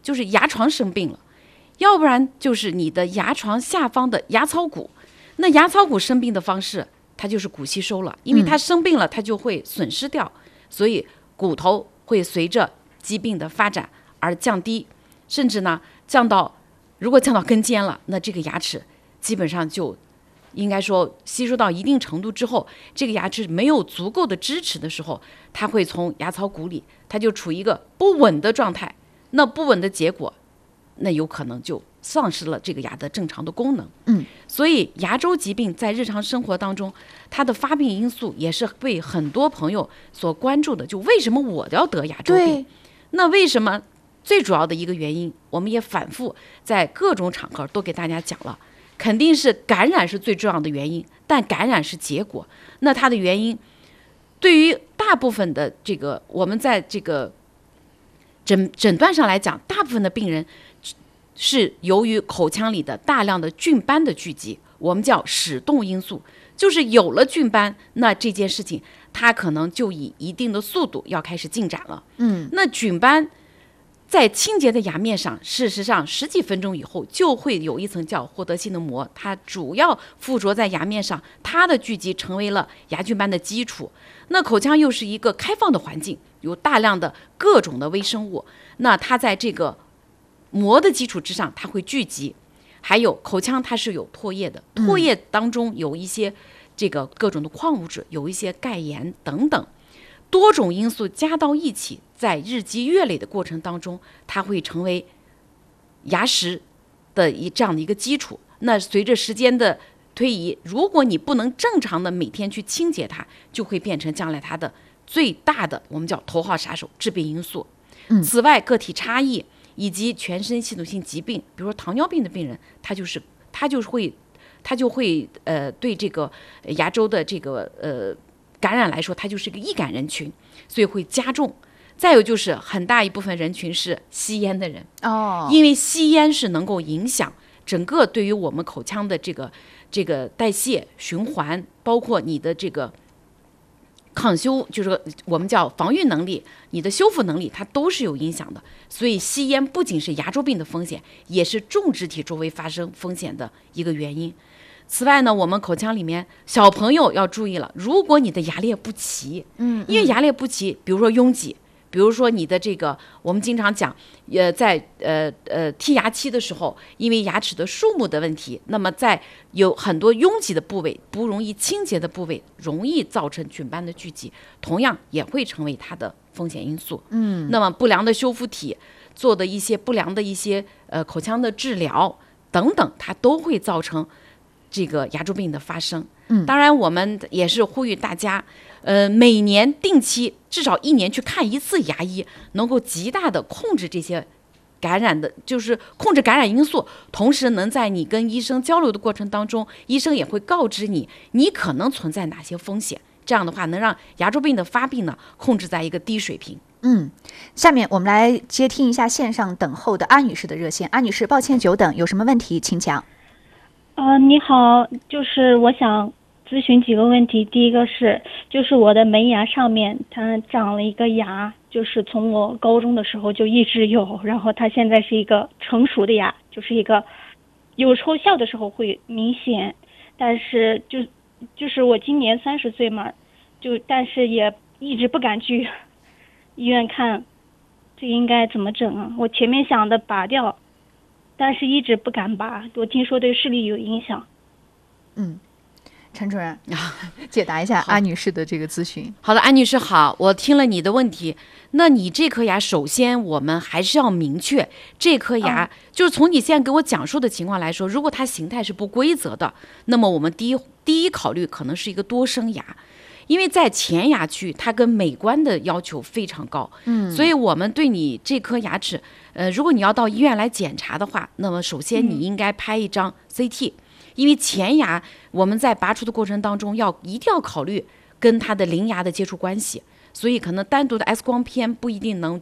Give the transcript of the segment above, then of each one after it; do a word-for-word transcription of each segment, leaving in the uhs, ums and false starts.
就是牙床生病了，要不然就是你的牙床下方的牙槽骨。那牙槽骨生病的方式，它就是骨吸收了，因为它生病了，它就会损失掉，所以骨头会随着疾病的发展而降低，甚至呢降到，如果降到根尖了，那这个牙齿基本上就应该说吸收到一定程度之后，这个牙齿没有足够的支持的时候，它会从牙槽骨里，它就处于一个不稳的状态。那不稳的结果，那有可能就丧失了这个牙的正常的功能。 嗯， 所以牙周疾病在日常生活当中，它的发病因素也是被很多朋友所关注的。就为什么我要得牙周病？那为什么？最主要的一个原因，我们也反复在各种场合都给大家讲了，肯定是感染是最重要的原因，但感染是结果。那它的原因，对于大部分的这个我们在这个诊诊断上来讲，大部分的病人是由于口腔里的大量的菌斑的聚集，我们叫始动因素，就是有了菌斑，那这件事情它可能就以一定的速度要开始进展了。 嗯， 那菌斑在清洁的牙面上，事实上十几分钟以后就会有一层叫获得性的膜，它主要附着在牙面上，它的聚集成为了牙菌斑的基础。那口腔又是一个开放的环境，有大量的各种的微生物，那它在这个膜的基础之上，它会聚集。还有口腔它是有唾液的，唾液当中有一些这个各种的矿物质，有一些钙盐等等，多种因素加到一起，在日积月累的过程当中，它会成为牙石的一这样的一个基础。那随着时间的推移，如果你不能正常的每天去清洁它，就会变成将来它的最大的我们叫头号杀手致病因素。 嗯， 此外，个体差异以及全身系统性疾病，比如说糖尿病的病人，他就是他就会他就会呃对这个牙周的这个呃感染来说，它就是一个易感人群，所以会加重。再有就是很大一部分人群是吸烟的人哦， 因为吸烟是能够影响整个对于我们口腔的这个这个代谢循环，包括你的这个抗修，就是我们叫防御能力，你的修复能力，它都是有影响的。所以吸烟不仅是牙周病的风险，也是重肢体周围发生风险的一个原因。此外呢，我们口腔里面小朋友要注意了，如果你的牙列不齐， 嗯， 因为牙列不齐，比如说拥挤，比如说你的这个，我们经常讲，呃，在呃呃剔牙期的时候，因为牙齿的数目的问题，那么在有很多拥挤的部位、不容易清洁的部位，容易造成菌斑的聚集，同样也会成为它的风险因素。 嗯， 那么不良的修复体做的一些不良的一些呃口腔的治疗等等，它都会造成这个牙周病的发生。 嗯， 当然我们也是呼吁大家，呃，每年定期至少一年去看一次牙医，能够极大的控制这些感染的，就是控制感染因素，同时能在你跟医生交流的过程当中，医生也会告知你你可能存在哪些风险，这样的话能让牙周病的发病呢控制在一个低水平。 嗯，下面我们来接听一下线上等候的安女士的热线。安女士，抱歉久等，有什么问题请讲。 呃，你好，就是我想咨询几个问题。第一个是，就是我的门牙上面它长了一个牙，就是从我高中的时候就一直有，然后它现在是一个成熟的牙，就是一个有时候笑的时候会明显，但是就就是我今年三十岁嘛，就但是也一直不敢去医院看，这应该怎么整啊？我前面想的拔掉，但是一直不敢拔，我听说对视力有影响。 嗯，陈主任解答一下安女士的这个咨询。 好的，安女士好，我听了你的问题。那你这颗牙，首先我们还是要明确，这颗牙、嗯、就是从你现在给我讲述的情况来说，如果它形态是不规则的，那么我们第一第一考虑可能是一个多生牙。因为在前牙区，它跟美观的要求非常高，嗯，所以我们对你这颗牙齿，呃，如果你要到医院来检查的话，那么首先你应该拍一张 C T，、嗯、因为前牙我们在拔除的过程当中要一定要考虑跟它的邻牙的接触关系，所以可能单独的 X 光片不一定能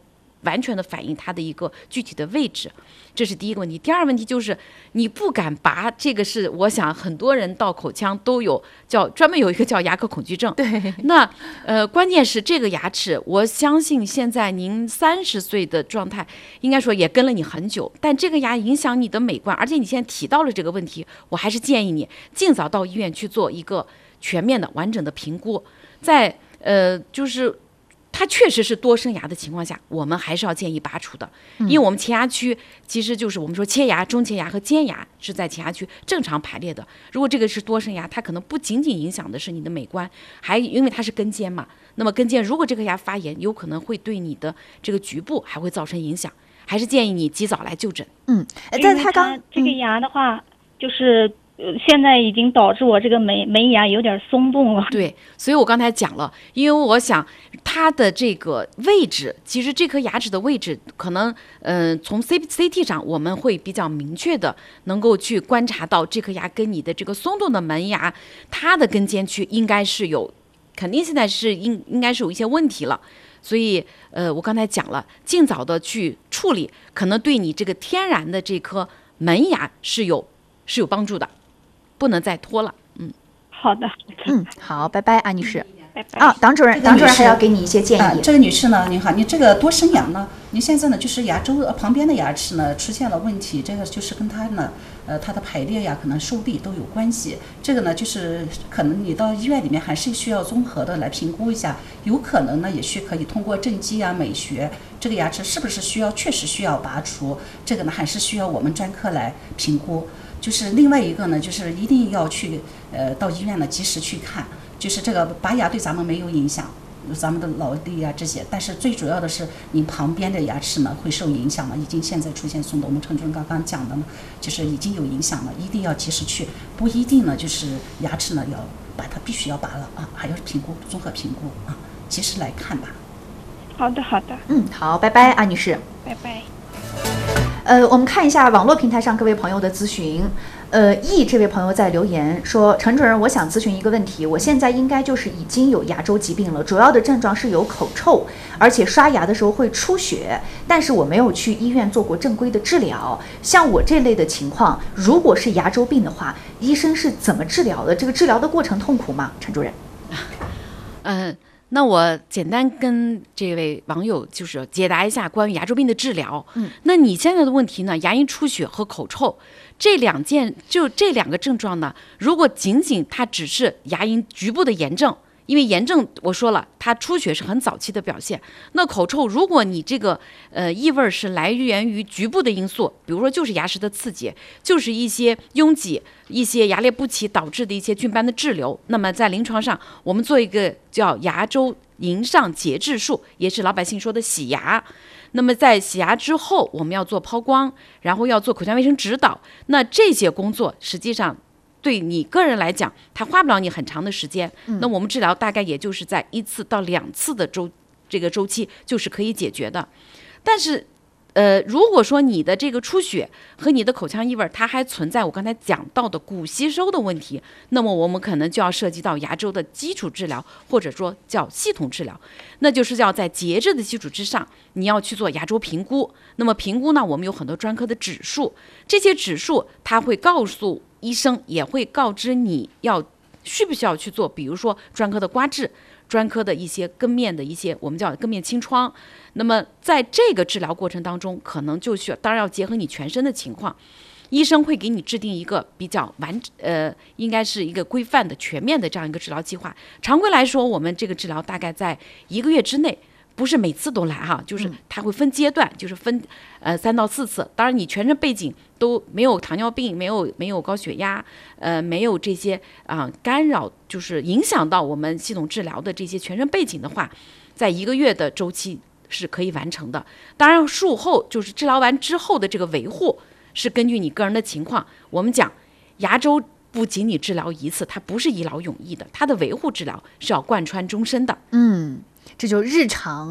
完全的反映它的一个具体的位置。这是第一个问题。第二个问题就是你不敢拔，这个是我想很多人到口腔都有叫专门有一个叫牙科恐惧症。 对， 那呃，关键是这个牙齿，我相信现在您三十岁的状态，应该说也跟了你很久，但这个牙影响你的美观，而且你现在提到了这个问题，我还是建议你尽早到医院去做一个全面的完整的评估。在呃，就是它确实是多生牙的情况下，我们还是要建议拔除的，因为我们前牙区其实就是我们说切牙、中切牙和尖牙是在前牙区正常排列的。如果这个是多生牙，它可能不仅仅影响的是你的美观，还因为它是根尖嘛。那么根尖如果这颗牙发炎，有可能会对你的这个局部还会造成影响，还是建议你及早来就诊。 嗯， 但他刚这个牙的话，嗯、就是呃现在已经导致我这个眉眉牙有点松动了。 对，所以我刚才讲了，因为我想它的这个位置，其实这颗牙齿的位置可能，嗯、呃，从 C C T 上我们会比较明确的能够去观察到这颗牙跟你的这个松动的门牙，它的根尖区应该是有，肯定现在是应应该是有一些问题了。所以，呃，我刚才讲了，尽早的去处理，可能对你这个天然的这颗门牙是有是有帮助的，不能再拖了。嗯， 好的， 嗯，好，拜拜，安女士。 拜拜。 啊，党主任，党主任还要给你一些建议。 啊、这个女士呢，您好，你这个多生牙呢，你现在呢就是牙周旁边的牙齿呢出现了问题，这个就是跟它呢，呃，它的排列呀，可能受力都有关系。这个呢，就是可能你到医院里面还是需要综合的来评估一下，有可能呢也许可以通过正畸啊、美学，这个牙齿是不是需要确实需要拔除，这个呢还是需要我们专科来评估。就是另外一个呢，就是一定要去呃到医院呢及时去看。就是这个拔牙对咱们没有影响，咱们的脑力啊这些，但是最主要的是您旁边的牙齿呢会受影响了，已经现在出现松动。我们陈主任刚刚讲的呢，就是已经有影响了，一定要及时去，不一定呢就是牙齿呢要把它必须要拔了啊，还要评估综合评估啊，及时来看吧。 好的，好的。 嗯，好，拜拜，安女士。 拜拜。 呃，我们看一下网络平台上各位朋友的咨询。呃，易这位朋友在留言说，陈主任，我想咨询一个问题，我现在应该就是已经有牙周疾病了，主要的症状是有口臭，而且刷牙的时候会出血，但是我没有去医院做过正规的治疗。像我这类的情况，如果是牙周病的话，医生是怎么治疗的？这个治疗的过程痛苦吗？陈主任？ 嗯、呃。那我简单跟这位网友就是解答一下关于牙周病的治疗。 嗯， 那你现在的问题呢，牙龈出血和口臭这两件，就这两个症状呢，如果仅仅它只是牙龈局部的炎症，因为炎症我说了，它出血是很早期的表现。那口臭，如果你这个呃异味是来源于局部的因素，比如说就是牙石的刺激，就是一些拥挤、一些牙列不齐导致的一些菌斑的滞留，那么在临床上，我们做一个叫牙周龈上节制术，也是老百姓说的洗牙。那么在洗牙之后，我们要做抛光，然后要做口腔卫生指导。那这些工作实际上对你个人来讲，它花不了你很长的时间。 嗯、 那我们治疗大概也就是在一次到两次的周这个周期就是可以解决的。但是，呃，如果说你的这个出血和你的口腔异味，它还存在我刚才讲到的骨吸收的问题，那么我们可能就要涉及到牙周的基础治疗，或者说叫系统治疗，那就是要在节制的基础之上，你要去做牙周评估。那么评估呢，我们有很多专科的指数，这些指数它会告诉医生，也会告知你要需不需要去做，比如说专科的刮治，专科的一些根面的一些我们叫根面清创。那么在这个治疗过程当中，可能就需要，当然要结合你全身的情况，医生会给你制定一个比较完呃，应该是一个规范的全面的这样一个治疗计划。常规来说，我们这个治疗大概在一个月之内，不是每次都来哈，就是它会分阶段，就是分呃三到四次。当然，你全身背景都没有糖尿病，没有没有高血压，呃，没有这些啊、呃、干扰，就是影响到我们系统治疗的这些全身背景的话，在一个月的周期是可以完成的。当然，术后就是治疗完之后的这个维护是根据你个人的情况。我们讲牙周不仅你治疗一次，它不是一劳永逸的，它的维护治疗是要贯穿终身的。 嗯。这就日常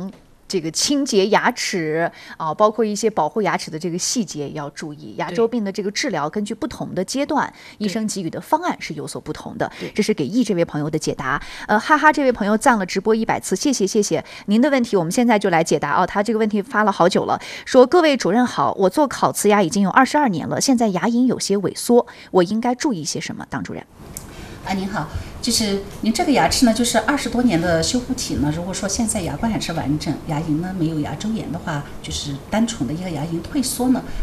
这个清洁牙齿啊，包括一些保护牙齿的这个细节也要注意。牙周病的这个治疗，根据不同的阶段，医生给予的方案是有所不同的。这是给易这位朋友的解答。呃，哈哈，这位朋友赞了直播一百次，谢谢谢谢您的问题，我们现在就来解答啊。他这个问题发了好久了，说各位主任好，我做烤瓷牙已经有二十二年了，现在牙龈有些萎缩，我应该注意些什么？当主任。 啊，您好，就是您这个牙齿呢，就是二十多年的修复体呢。如果说现在牙冠还是完整，牙龈呢没有牙周炎的话，就是单纯的一个牙龈退缩呢，